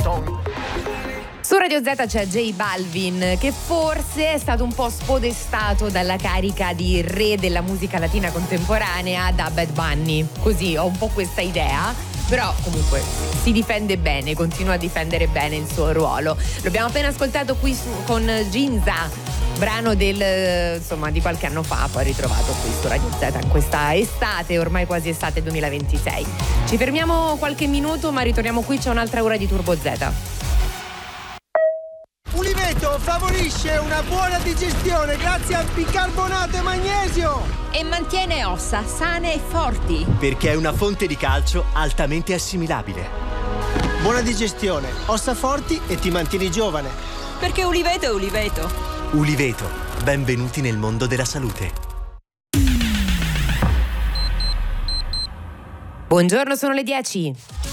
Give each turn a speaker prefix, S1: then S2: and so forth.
S1: Su Radio Z c'è J Balvin, che forse è stato un po' spodestato dalla carica di re della musica latina contemporanea da Bad Bunny. Così ho un po' questa idea, però comunque si difende bene, continua a difendere bene il suo ruolo. Lo abbiamo appena ascoltato qui con Ginza, brano di qualche anno fa, poi ritrovato qui su Radio Z in questa estate, ormai quasi estate 2026. Ci fermiamo qualche minuto, ma ritorniamo qui, c'è un'altra ora di Turbo Z.
S2: Uliveto favorisce una buona digestione grazie al bicarbonato e magnesio
S3: e mantiene ossa sane e forti
S4: perché è una fonte di calcio altamente assimilabile.
S2: Buona digestione, ossa forti e ti mantieni giovane.
S3: perché Uliveto è Uliveto.
S4: Uliveto, benvenuti nel mondo della salute.
S1: Buongiorno, sono le 10.